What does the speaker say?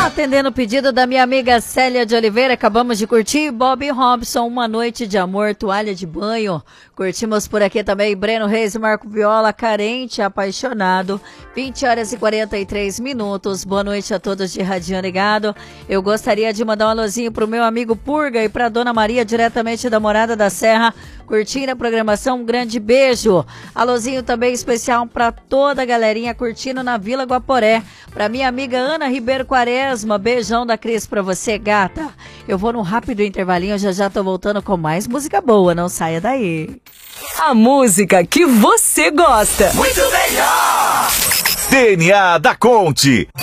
Atendendo o pedido da minha amiga Célia de Oliveira, acabamos de curtir Bob Robson, Uma Noite de Amor, Toalha de Banho. Curtimos por aqui também Breno Reis e Marco Viola, Carente, Apaixonado, 20 horas e 43 minutos. Boa noite a todos de Radinho Ligado. Eu gostaria de mandar um alôzinho pro meu amigo Purga e pra Dona Maria, diretamente da Morada da Serra, curtindo a programação. Um grande beijo. Alôzinho também especial pra toda a galerinha curtindo na Vila Guaporé. Pra minha amiga Ana Ribeiro Quaresma, beijão da Cris pra você, gata. Eu vou num rápido intervalinho, já tô voltando com mais música boa, não saia daí. A música que você gosta. Muito melhor! DNA da Conte.